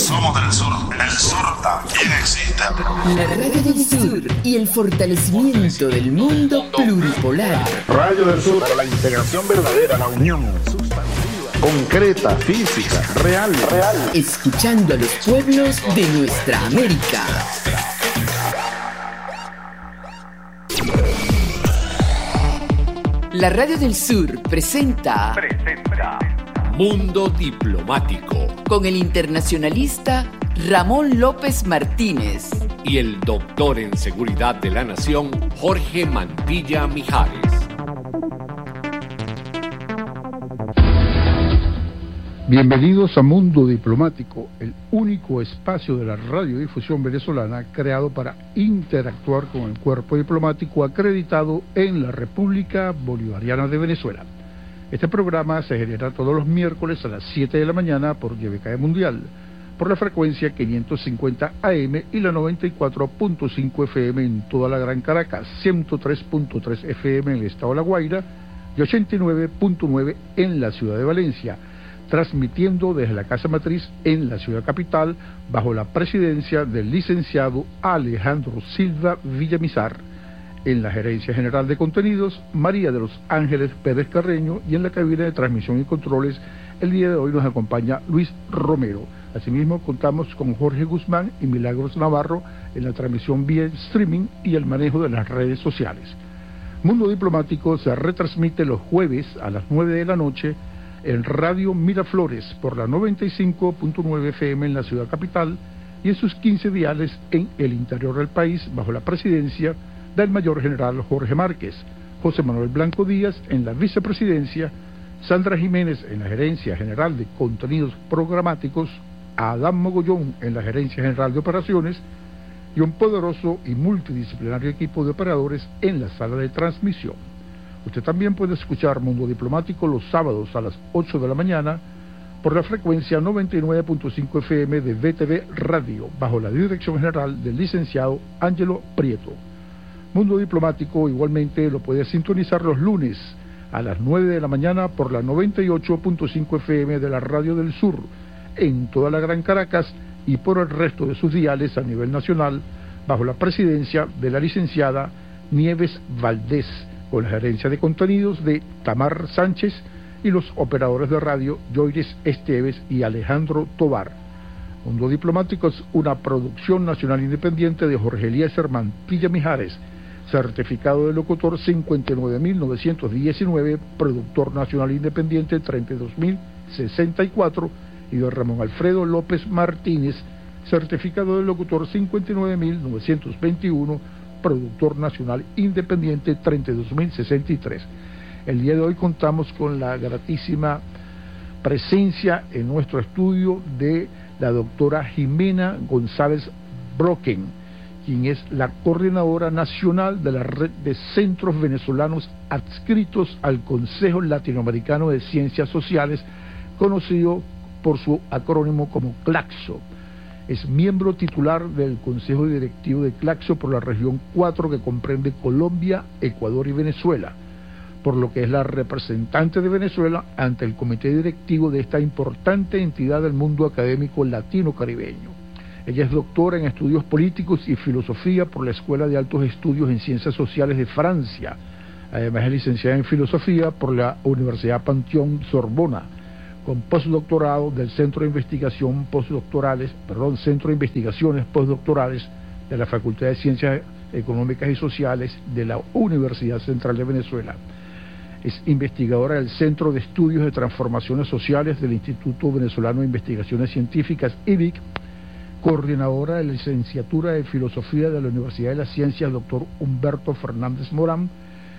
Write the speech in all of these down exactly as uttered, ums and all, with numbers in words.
Somos del sur. El sur también existe. La Radio del Sur y el fortalecimiento del mundo pluripolar. Radio del Sur para la integración verdadera, la unión sustantiva, concreta, física, real, real. Escuchando a los pueblos de nuestra América. La Radio del Sur presenta, presenta Mundo Diplomático con el internacionalista Ramón López Martínez y el doctor en Seguridad de la Nación Jorge Mantilla Mijares. Bienvenidos a Mundo Diplomático, el único espacio de la radiodifusión venezolana creado para interactuar con el cuerpo diplomático acreditado en la República Bolivariana de Venezuela. Este programa se genera todos los miércoles a las siete de la mañana por Y B K E Mundial, por la frecuencia quinientos cincuenta A M y la noventa y cuatro punto cinco F M en toda la Gran Caracas, ciento tres punto tres F M en el estado de La Guaira y ochenta y nueve punto nueve en la ciudad de Valencia, transmitiendo desde la Casa Matriz en la ciudad capital bajo la presidencia del licenciado Alejandro Silva Villamizar. En la gerencia general de contenidos, María de los Ángeles Pérez Carreño, y en la cabina de transmisión y controles, el día de hoy nos acompaña Luis Romero. Asimismo, contamos con Jorge Guzmán y Milagros Navarro en la transmisión vía streaming y el manejo de las redes sociales. Mundo Diplomático se retransmite los jueves a las nueve de la noche en Radio Miraflores por la noventa y cinco punto nueve F M en la ciudad capital y en sus quince diales en el interior del país bajo la presidencia del mayor general Jorge Márquez, José Manuel Blanco Díaz en la vicepresidencia, Sandra Jiménez en la gerencia general de contenidos programáticos, Adán Mogollón en la gerencia general de operaciones y un poderoso y multidisciplinario equipo de operadores en la sala de transmisión. Usted también puede escuchar Mundo Diplomático los sábados a las ocho de la mañana por la frecuencia noventa y nueve punto cinco F M de V T V Radio, bajo la dirección general del licenciado Ángelo Prieto. Mundo Diplomático igualmente lo puede sintonizar los lunes a las nueve de la mañana por la noventa y ocho punto cinco F M de la Radio del Sur en toda la Gran Caracas y por el resto de sus diales a nivel nacional bajo la presidencia de la licenciada Nieves Valdés, con la gerencia de contenidos de Tamar Sánchez y los operadores de radio Joyres Esteves y Alejandro Tobar. Mundo Diplomático es una producción nacional independiente de Jorge Eliezer Mantilla Mijares, certificado de locutor cincuenta y nueve mil novecientos diecinueve, productor nacional independiente treinta y dos mil sesenta y cuatro, y de Ramón Alfredo López Martínez, certificado de locutor cincuenta y nueve mil novecientos veintiuno, productor nacional independiente treinta y dos mil sesenta y tres. El día de hoy contamos con la gratísima presencia en nuestro estudio de la doctora Jimena González Brocken, quien es la coordinadora nacional de la red de centros venezolanos adscritos al Consejo Latinoamericano de Ciencias Sociales, conocido por su acrónimo como CLACSO. Es miembro titular del Consejo Directivo de CLACSO por la región cuatro, que comprende Colombia, Ecuador y Venezuela, por lo que es la representante de Venezuela ante el comité directivo de esta importante entidad del mundo académico latino-caribeño. Ella es doctora en estudios políticos y filosofía por la Escuela de Altos Estudios en Ciencias Sociales de Francia. Además es licenciada en filosofía por la Universidad Panteón Sorbona, con postdoctorado del Centro de Investigación Postdoctorales, perdón, Centro de Investigaciones Postdoctorales de la Facultad de Ciencias Económicas y Sociales de la Universidad Central de Venezuela. Es investigadora del Centro de Estudios de Transformaciones Sociales del Instituto Venezolano de Investigaciones Científicas, I B I C, coordinadora de la licenciatura de Filosofía de la Universidad de las Ciencias, doctor Humberto Fernández Morán,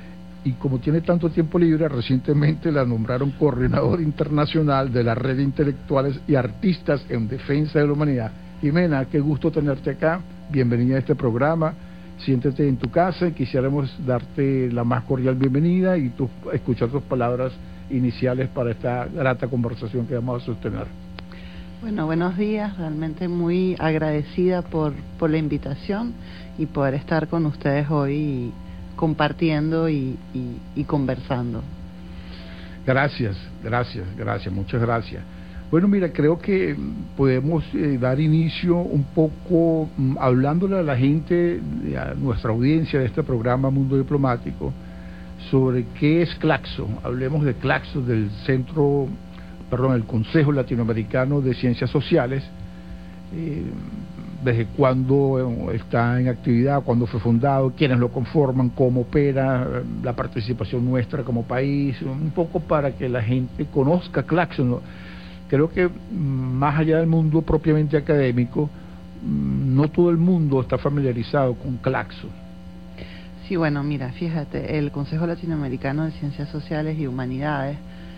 y como tiene tanto tiempo libre, recientemente la nombraron coordinadora internacional de la Red de Intelectuales y Artistas en Defensa de la Humanidad. Jimena, qué gusto tenerte acá, bienvenida a este programa, siéntete en tu casa y quisiéramos darte la más cordial bienvenida y tu, escuchar tus palabras iniciales para esta grata conversación que vamos a sostener. Bueno, buenos días, realmente muy agradecida por, por la invitación y poder estar con ustedes hoy compartiendo y, y, y conversando. Gracias, gracias, gracias, muchas gracias. Bueno, mira, creo que podemos eh, dar inicio un poco mm, hablándole a la gente, a nuestra audiencia de este programa Mundo Diplomático, sobre qué es Claxo. Hablemos de Claxo, del Centro, perdón, el Consejo Latinoamericano de Ciencias Sociales, eh, desde cuándo está en actividad, cuándo fue fundado, quiénes lo conforman, cómo opera, la participación nuestra como país, un poco para que la gente conozca Claxo, ¿no? Creo que más allá del mundo propiamente académico, no todo el mundo está familiarizado con Claxo. Sí, bueno, mira, fíjate, el Consejo Latinoamericano de Ciencias Sociales y Humanidades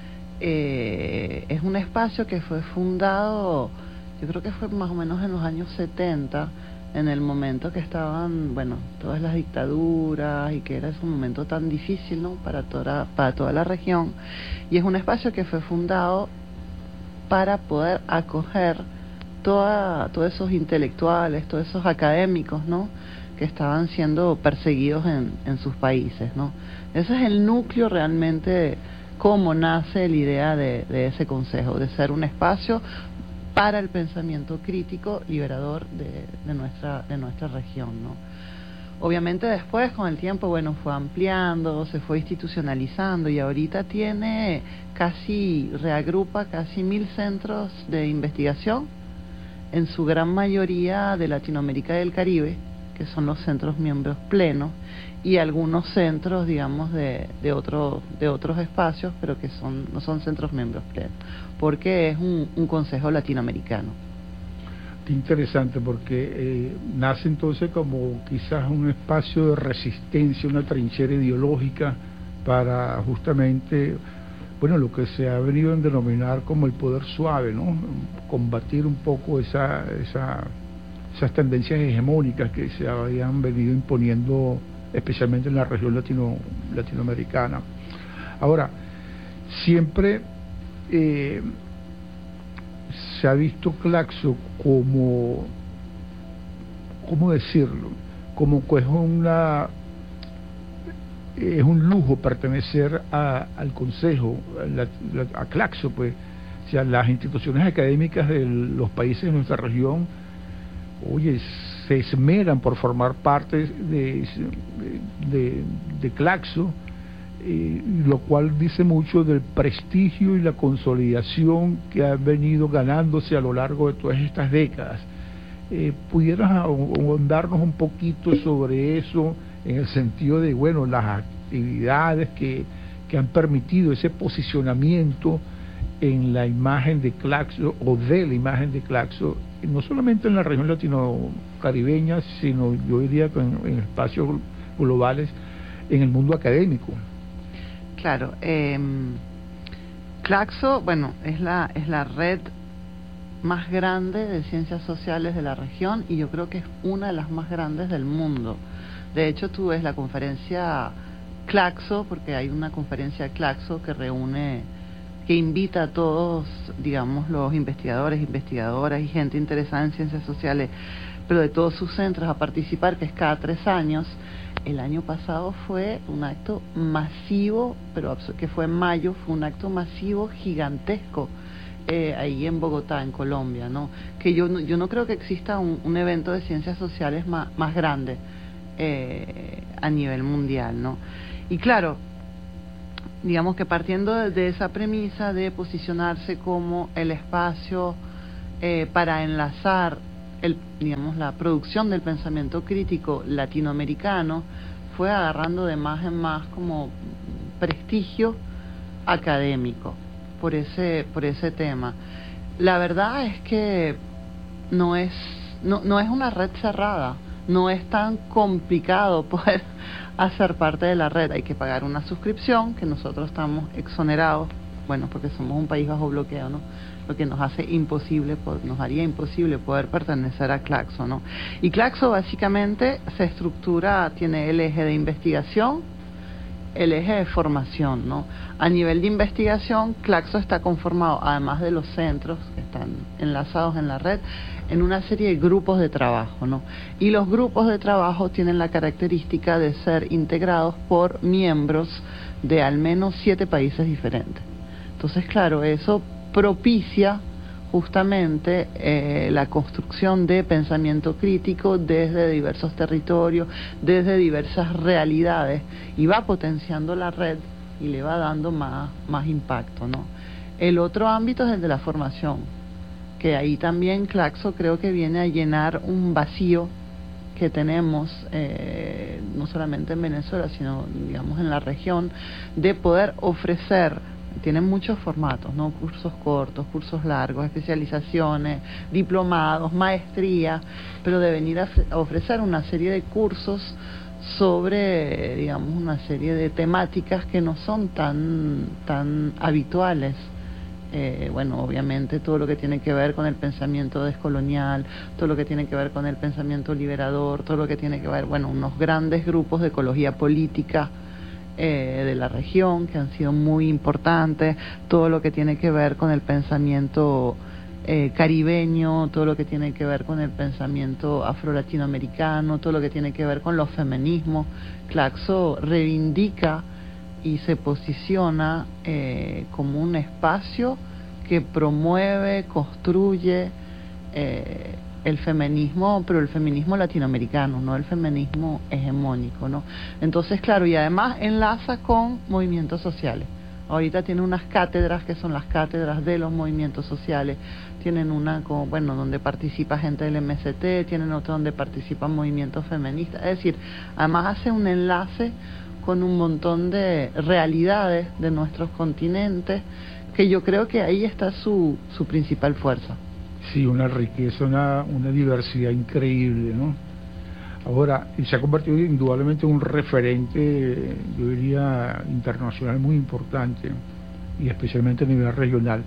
eh, es un espacio que fue fundado, yo creo que fue más o menos en los años setenta, en el momento que estaban, bueno, todas las dictaduras y que era ese momento tan difícil, ¿no?, para toda, para toda la región, y es un espacio que fue fundado para poder acoger toda, todos esos intelectuales, todos esos académicos, ¿no?, que estaban siendo perseguidos en, en sus países, ¿no? Ese es el núcleo realmente de cómo nace la idea de, de ese consejo, de ser un espacio para el pensamiento crítico liberador de, de nuestra de nuestra región, ¿no? Obviamente después, con el tiempo, bueno, fue ampliando, se fue institucionalizando y ahorita tiene casi, reagrupa casi mil centros de investigación, en su gran mayoría de Latinoamérica y del Caribe, que son los centros miembros plenos, y algunos centros, digamos, de, de, otro, de otros espacios, pero que son no son centros miembros plenos, porque es un, un consejo latinoamericano. Qué interesante, porque eh, nace entonces como quizás un espacio de resistencia, una trinchera ideológica para justamente, bueno, lo que se ha venido a denominar como el poder suave, ¿no? Combatir un poco esa, esa, esas tendencias hegemónicas que se habían venido imponiendo especialmente en la región latino, latinoamericana. Ahora, siempre eh, se ha visto Claxo como, ¿cómo decirlo? Como que es una es un lujo pertenecer a, al Consejo, a, la, a Claxo, pues. O sea, las instituciones académicas de los países de nuestra región, oye, se esmeran por formar parte de, de, de Claxo, eh, lo cual dice mucho del prestigio y la consolidación que ha venido ganándose a lo largo de todas estas décadas. Eh, ¿Pudieras ahondarnos un poquito sobre eso, en el sentido de, bueno, las actividades que, que han permitido ese posicionamiento en la imagen de Claxo, o de la imagen de Claxo, no solamente en la región latino-caribeña, sino yo diría que en, en espacios globales, en el mundo académico? Claro, eh, Claxo, bueno, es la, es la red más grande de ciencias sociales de la región, y yo creo que es una de las más grandes del mundo. De hecho, tú ves la conferencia Claxo, porque hay una conferencia Claxo que reúne, que invita a todos, digamos, los investigadores, investigadoras y gente interesada en ciencias sociales, pero de todos sus centros, a participar, que es cada tres años. El año pasado fue un acto masivo, pero que fue en mayo, fue un acto masivo gigantesco, eh, ahí en Bogotá, en Colombia, ¿no? Que yo no, yo no creo que exista un, un evento de ciencias sociales más, más grande eh, a nivel mundial, ¿no? Y claro, digamos que partiendo de, de esa premisa de posicionarse como el espacio eh, para enlazar el, digamos, la producción del pensamiento crítico latinoamericano, fue agarrando de más en más como prestigio académico por ese por ese tema. La verdad es que no es no, no es una red cerrada, no es tan complicado poder hacer parte de la red. Hay que pagar una suscripción, que nosotros estamos exonerados, bueno, porque somos un país bajo bloqueo, ¿no? Lo que nos hace imposible, nos haría imposible poder pertenecer a Claxo, ¿no? Y Claxo básicamente se estructura, tiene el eje de investigación, el eje de formación, ¿no? A nivel de investigación, Claxo está conformado, además de los centros que están enlazados en la red, en una serie de grupos de trabajo, ¿no? Y los grupos de trabajo tienen la característica de ser integrados por miembros de al menos siete países diferentes. Entonces, claro, eso propicia justamente eh, la construcción de pensamiento crítico desde diversos territorios, desde diversas realidades, y va potenciando la red y le va dando más, más impacto, ¿no? El otro ámbito es el de la formación, que ahí también Claxo creo que viene a llenar un vacío que tenemos, eh, no solamente en Venezuela, sino digamos en la región, de poder ofrecer, tienen muchos formatos, ¿no? Cursos cortos, cursos largos, especializaciones, diplomados, maestría, pero de venir a ofrecer una serie de cursos sobre, digamos, una serie de temáticas que no son tan, tan habituales. Eh, bueno, obviamente todo lo que tiene que ver con el pensamiento descolonial, todo lo que tiene que ver con el pensamiento liberador, todo lo que tiene que ver, bueno, unos grandes grupos de ecología política eh, de la región que han sido muy importantes, todo lo que tiene que ver con el pensamiento eh, caribeño, todo lo que tiene que ver con el pensamiento afro-latinoamericano, todo lo que tiene que ver con los feminismos. Claxo reivindica y se posiciona eh, como un espacio que promueve, construye eh, el feminismo, pero el feminismo latinoamericano, no el feminismo hegemónico, ¿no? Entonces, claro, y además enlaza con movimientos sociales. Ahorita tiene unas cátedras que son las cátedras de los movimientos sociales, tienen una como, bueno, donde participa gente del M S T, tienen otra donde participan movimientos feministas, es decir, además hace un enlace con un montón de realidades de nuestros continentes, que yo creo que ahí está su, su principal fuerza. Sí, una riqueza, una, una diversidad increíble, ¿no? Ahora, y se ha convertido indudablemente en un referente, yo diría, internacional muy importante, y especialmente a nivel regional.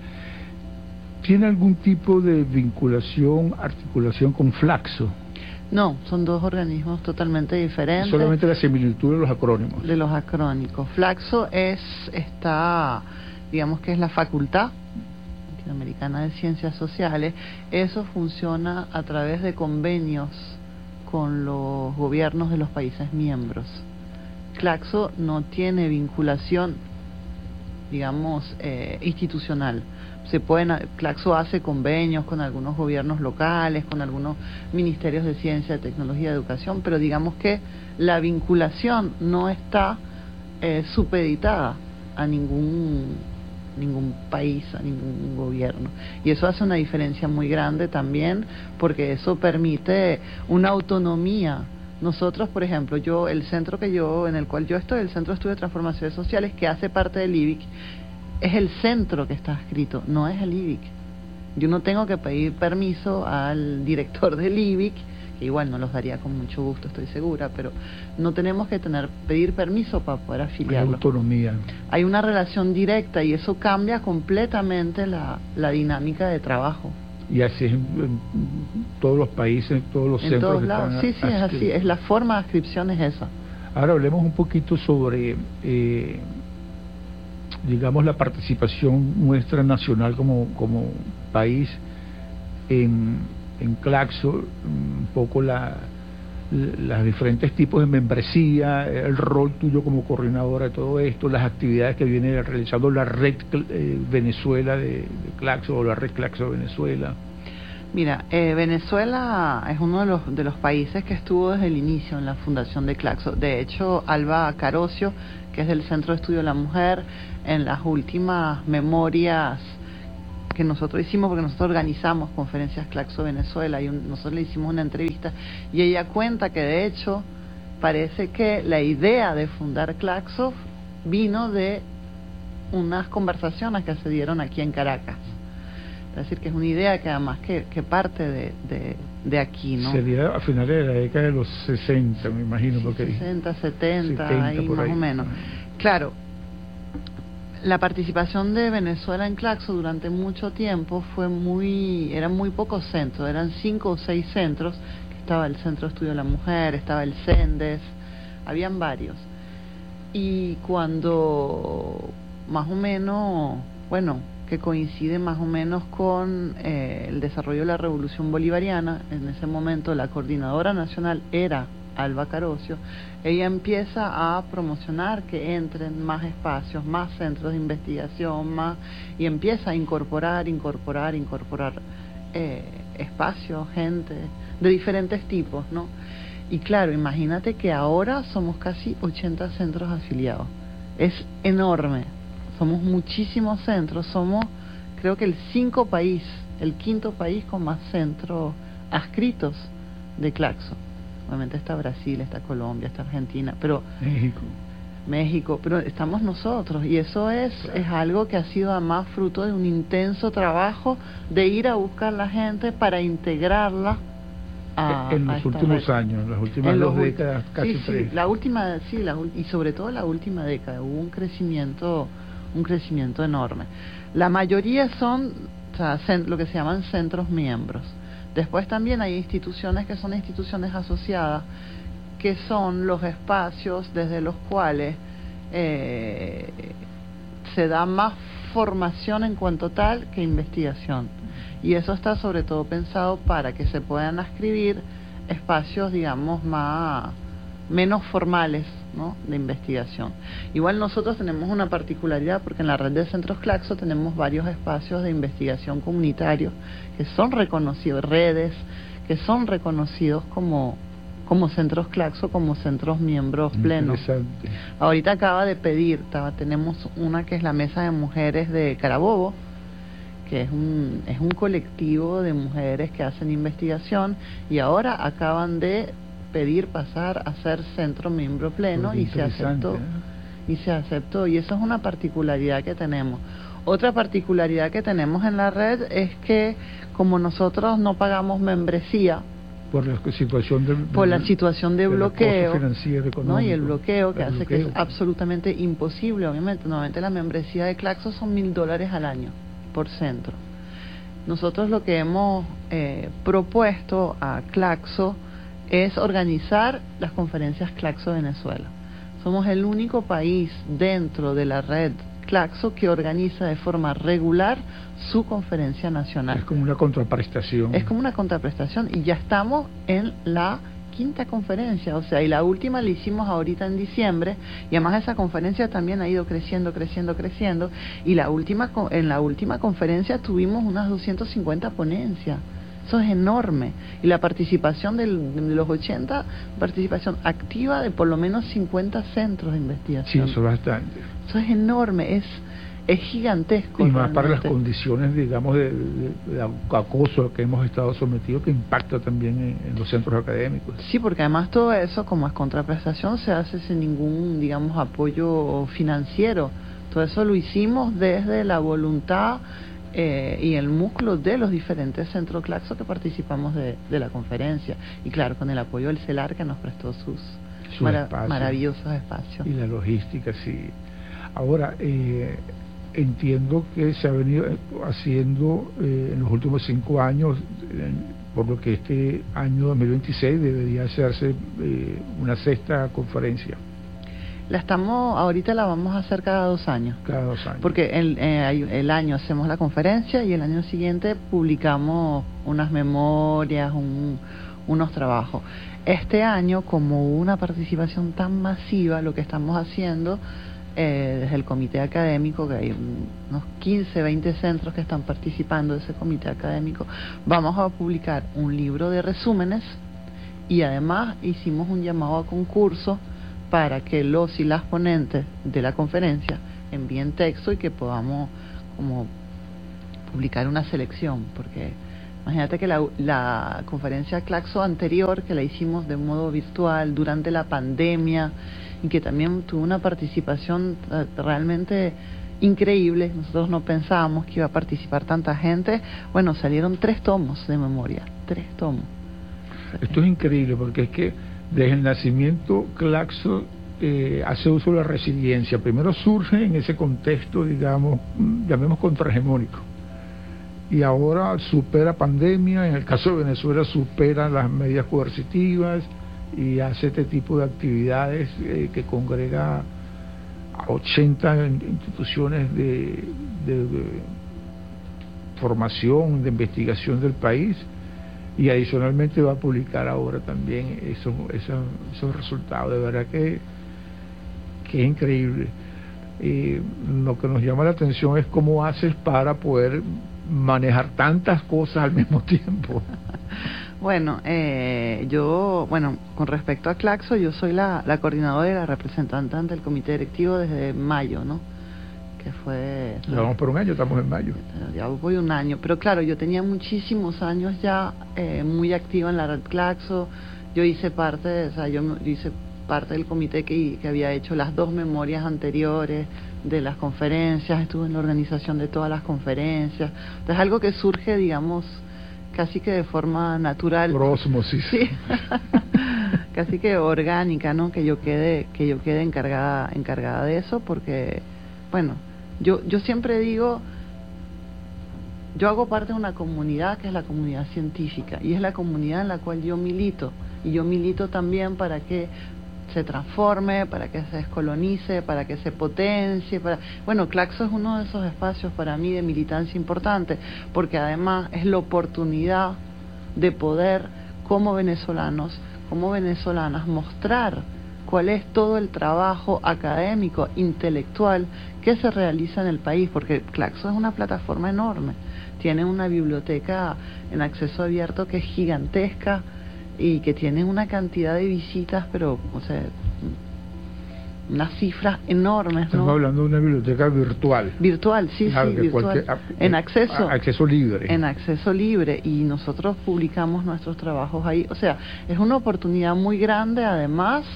¿Tiene algún tipo de vinculación, articulación con Flaxo? No, son dos organismos totalmente diferentes. Solamente la similitud de los acrónimos. De los acrónicos. Flaxo es, está, digamos que es la Facultad Latinoamericana de Ciencias Sociales. Eso funciona a través de convenios con los gobiernos de los países miembros. Claxo no tiene vinculación, digamos, eh, institucional. Se pueden, Claxo hace convenios con algunos gobiernos locales, con algunos ministerios de ciencia, tecnología, educación, pero digamos que la vinculación no está eh, supeditada a ningún ningún país, a ningún gobierno, y eso hace una diferencia muy grande también, porque eso permite una autonomía. Nosotros, por ejemplo, yo, el centro que yo, en el cual yo estoy, el Centro de Estudios de Transformaciones Sociales, que hace parte del I B I C, es el centro que está escrito, no es el I B I C. Yo no tengo que pedir permiso al director del I B I C, que igual no los daría con mucho gusto, estoy segura, pero no tenemos que tener pedir permiso para poder afiliarlo. Hay autonomía. Hay una relación directa y eso cambia completamente la, la dinámica de trabajo. Y así es en, en todos los países, en todos los en centros. Todos lados. Sí, sí, es así, es la forma de inscripción es esa. Ahora hablemos un poquito sobre... Eh, digamos, la participación nuestra nacional como, como país en, en Claxo, un poco la, los diferentes tipos de membresía, el rol tuyo como coordinadora de todo esto, las actividades que viene realizando la red eh, Venezuela de, de Claxo, o la red Claxo Venezuela. Mira, eh, Venezuela es uno de los, de los países que estuvo desde el inicio en la fundación de Claxo. De hecho, Alba Carocio, que es del Centro de Estudio de la Mujer, en las últimas memorias que nosotros hicimos, porque nosotros organizamos conferencias Claxo Venezuela, y un, nosotros le hicimos una entrevista, y ella cuenta que de hecho parece que la idea de fundar Claxo vino de unas conversaciones que se dieron aquí en Caracas. Es decir, que es una idea que además que, que parte de, de, de aquí, ¿no? Sería a finales de la década de los sesenta, me imagino. Sí, porque sesenta, setenta, setenta, ahí más ahí. o menos. Claro, la participación de Venezuela en Claxo durante mucho tiempo fue muy, eran muy pocos centros, eran cinco o seis centros, que estaba el Centro de Estudio de la Mujer, estaba el CENDES, habían varios. Y cuando más o menos, bueno, que coincide más o menos con eh, el desarrollo de la Revolución Bolivariana, en ese momento la coordinadora nacional era Alba Carocio, ella empieza a promocionar que entren más espacios, más centros de investigación, más, y empieza a incorporar, incorporar, incorporar eh, espacios, gente de diferentes tipos, ¿no? Y claro, imagínate que ahora somos casi ochenta centros afiliados. Es enorme. Somos muchísimos centros. Somos, creo que el cinco país, el quinto país con más centros adscritos de Claxo. Obviamente está Brasil, está Colombia, está Argentina, pero México. México, pero estamos nosotros, y eso es, claro, es algo que ha sido además fruto de un intenso trabajo de ir a buscar la gente para integrarla a, en a los últimos red. años, las últimas en dos décadas, casi sí, tres. Sí, la última, sí, la, y sobre todo la última década hubo un crecimiento, un crecimiento enorme. La mayoría son, o sea, cent, lo que se llaman centros miembros. Después también hay instituciones que son instituciones asociadas, que son los espacios desde los cuales eh, se da más formación en cuanto tal que investigación. Y eso está sobre todo pensado para que se puedan adscribir espacios, digamos, más menos formales, ¿no?, de investigación. Igual nosotros tenemos una particularidad, porque en la red de centros Claxo tenemos varios espacios de investigación comunitarios que son reconocidos, redes que son reconocidos como como centros Claxo, como centros miembros plenos. Ahorita acaba de pedir, estaba, tenemos una que es la Mesa de Mujeres de Carabobo, que es un es un colectivo de mujeres que hacen investigación, y ahora acaban de pedir pasar a ser centro miembro pleno, y se aceptó, ¿eh? y se aceptó, y eso es una particularidad que tenemos. Otra particularidad que tenemos en la red es que como nosotros no pagamos membresía, por la situación de, por la situación de, de bloqueo, ¿no? Y el bloqueo que el hace bloqueo. que es absolutamente imposible. Obviamente, normalmente la membresía de Claxo son mil dólares al año por centro. Nosotros lo que hemos eh, propuesto a Claxo es organizar las conferencias Claxo Venezuela. Somos el único país dentro de la red Claxo que organiza de forma regular su conferencia nacional. Es como una contraprestación. Es como una contraprestación, y ya estamos en la quinta conferencia, o sea, y la última la hicimos ahorita en diciembre, y además esa conferencia también ha ido creciendo, creciendo, creciendo, y la última en la última conferencia tuvimos unas doscientas cincuenta ponencias. Eso es enorme, y la participación del, de los ochenta, participación activa de por lo menos cincuenta centros de investigación. Sí, eso es bastante. Eso es enorme, es es gigantesco. Y más realmente para las condiciones, digamos, de, de, de acoso a que hemos estado sometidos, que impacta también en, en los centros académicos. Sí, porque además todo eso, como es contraprestación, se hace sin ningún, digamos, apoyo financiero. Todo eso lo hicimos desde la voluntad Eh, y el músculo de los diferentes centros Claxo que participamos de, de la conferencia, y claro, con el apoyo del CELAR, que nos prestó sus, sus mara espacios, maravillosos espacios. Y la logística, sí. Ahora, eh, entiendo que se ha venido haciendo eh, en los últimos cinco años, eh, por lo que este año dos mil veintiséis debería hacerse eh, una sexta conferencia. La estamos, ahorita la vamos a hacer cada dos años. Cada dos años. Porque el, eh, el año hacemos la conferencia, y el año siguiente publicamos unas memorias, un, unos trabajos. Este año, como hubo una participación tan masiva, lo que estamos haciendo eh, desde el comité académico, que hay unos quince, veinte centros que están participando de ese comité académico, vamos a publicar un libro de resúmenes, y además hicimos un llamado a concurso para que los y las ponentes de la conferencia envíen texto y que podamos como publicar una selección, porque imagínate que la, la conferencia Claxo anterior, que la hicimos de modo virtual durante la pandemia, y que también tuvo una participación realmente increíble, nosotros no pensábamos que iba a participar tanta gente. Bueno, salieron tres tomos de memoria, tres tomos. Esto es increíble, porque es que desde el nacimiento Claxo eh, hace uso de la resiliencia. Primero surge en ese contexto, digamos, llamemos contrahegemónico, y ahora supera pandemia. En el caso de Venezuela supera las medidas coercitivas y hace este tipo de actividades eh, que congrega a ochenta instituciones de, de, de formación, de investigación del país, y adicionalmente va a publicar ahora también eso, eso, esos resultados. De verdad que, que es increíble. Eh, lo que nos llama la atención es cómo haces para poder manejar tantas cosas al mismo tiempo. Bueno, eh, yo, bueno, con respecto a Claxo, yo soy la, la coordinadora y la representante ante el comité directivo desde mayo, ¿no? Que fue... Ya vamos por un año, estamos en mayo. Ya voy un año, pero claro, yo tenía muchísimos años ya eh, muy activa en la red Claxo. Yo hice parte, de, o sea, yo, yo hice parte del comité que, que había hecho las dos memorias anteriores de las conferencias, estuve en la organización de todas las conferencias. Entonces, algo que surge, digamos, casi que de forma natural. Por ósmosis. Sí. Casi que orgánica, ¿no? Que yo quede, que yo quede encargada, encargada de eso, porque, bueno, yo, yo siempre digo, yo hago parte de una comunidad que es la comunidad científica, y es la comunidad en la cual yo milito, y yo milito también para que se transforme, para que se descolonice, para que se potencie, para... Bueno, Claxo es uno de esos espacios para mí de militancia importante, porque además es la oportunidad de poder, como venezolanos, como venezolanas, mostrar cuál es todo el trabajo académico, intelectual que se realiza en el país, porque Claxo es una plataforma enorme, tiene una biblioteca en acceso abierto que es gigantesca, y que tienen una cantidad de visitas, pero, o sea, unas cifras enormes, ¿no? Estamos hablando de una biblioteca virtual. Virtual, sí, claro, sí, virtual. Cualquier, en acceso. Acceso libre. En acceso libre, y nosotros publicamos nuestros trabajos ahí. O sea, es una oportunidad muy grande, además,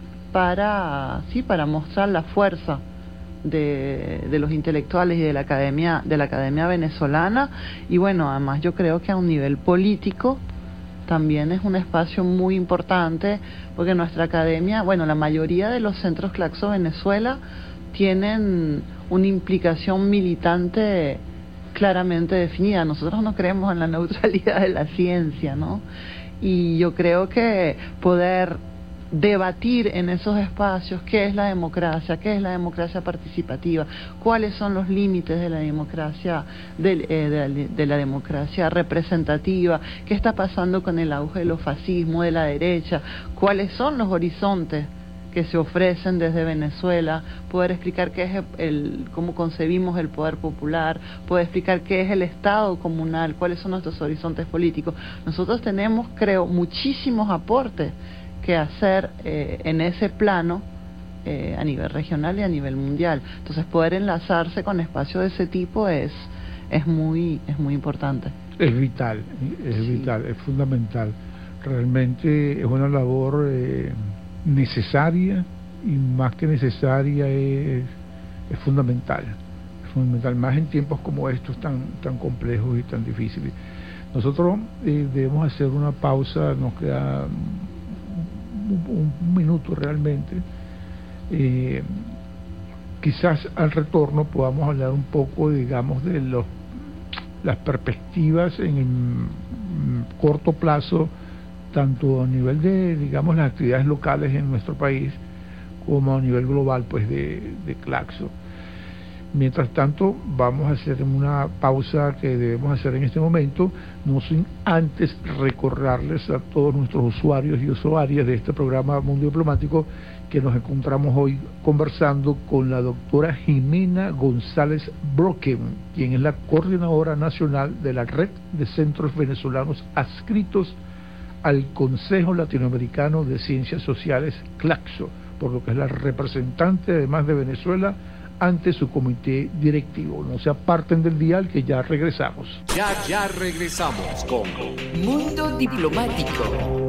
para, sí, para mostrar la fuerza de, de los intelectuales y de la academia, de la academia venezolana. Y bueno, además yo creo que a un nivel político también es un espacio muy importante, porque nuestra academia, bueno, la mayoría de los centros Claxo Venezuela tienen una implicación militante claramente definida. Nosotros no creemos en la neutralidad de la ciencia, ¿no? Y yo creo que poder debatir en esos espacios qué es la democracia, qué es la democracia participativa, cuáles son los límites de la democracia de, eh, de, la, de la democracia representativa, qué está pasando con el auge de los fascismos, de la derecha, cuáles son los horizontes que se ofrecen desde Venezuela, poder explicar qué es el, el cómo concebimos el poder popular, poder explicar qué es el Estado comunal, cuáles son nuestros horizontes políticos. Nosotros tenemos, creo, muchísimos aportes que hacer eh, en ese plano eh, a nivel regional y a nivel mundial. Entonces, poder enlazarse con espacios de ese tipo es es muy es muy importante. Es vital, es sí. vital, es fundamental. Realmente es una labor eh, necesaria, y más que necesaria es, es fundamental, es fundamental, más en tiempos como estos tan tan complejos y tan difíciles. Nosotros eh, debemos hacer una pausa, nos queda un, un minuto realmente. Eh, quizás al retorno podamos hablar un poco, digamos, de los las perspectivas en el corto plazo, tanto a nivel de, digamos, las actividades locales en nuestro país, como a nivel global, pues, de, de Claxo. Mientras tanto, vamos a hacer una pausa que debemos hacer en este momento, no sin antes recordarles a todos nuestros usuarios y usuarias de este programa Mundo Diplomático que nos encontramos hoy conversando con la doctora Jimena González Brocken, quien es la coordinadora nacional de la Red de Centros Venezolanos adscritos al Consejo Latinoamericano de Ciencias Sociales, Claxo, por lo que es la representante además de Venezuela ante su comité directivo. No se aparten del dial, que ya regresamos. Ya, ya regresamos con Mundo Diplomático.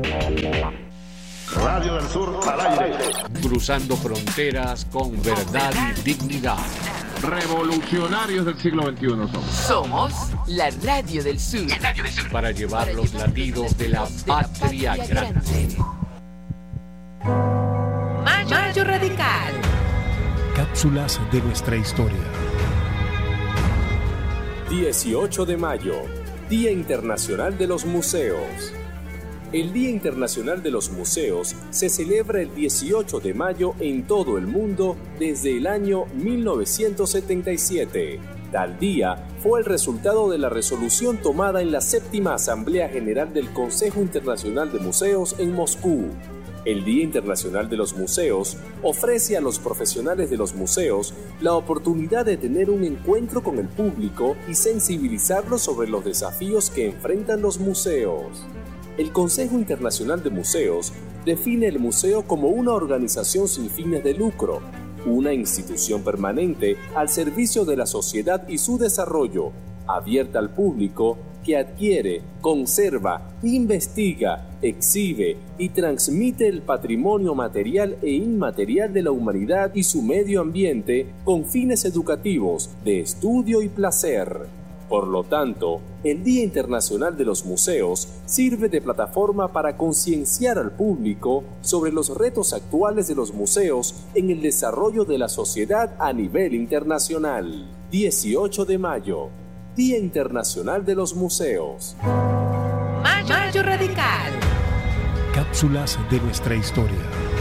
Radio del Sur al aire. Cruzando fronteras con verdad y dignidad. Revolucionarios del siglo veintiuno somos. Somos la Radio del Sur. La Radio del Sur. Para llevar los latidos de la patria grande. Mayo, Mayo Radical. Cápsulas de nuestra historia. dieciocho de mayo, Día Internacional de los Museos. El Día Internacional de los Museos se celebra el dieciocho de mayo en todo el mundo desde el año mil novecientos setenta y siete. Tal día fue el resultado de la resolución tomada en la séptima Asamblea General del Consejo Internacional de Museos en Moscú. El Día Internacional de los Museos ofrece a los profesionales de los museos la oportunidad de tener un encuentro con el público y sensibilizarlos sobre los desafíos que enfrentan los museos. El Consejo Internacional de Museos define el museo como una organización sin fines de lucro, una institución permanente al servicio de la sociedad y su desarrollo, abierta al público, que adquiere, conserva, investiga, exhibe y transmite el patrimonio material e inmaterial de la humanidad y su medio ambiente con fines educativos, de estudio y placer. Por lo tanto, el Día Internacional de los Museos sirve de plataforma para concienciar al público sobre los retos actuales de los museos en el desarrollo de la sociedad a nivel internacional. dieciocho de mayo, Día Internacional de los Museos. Mayo Radical. Cápsulas de nuestra historia.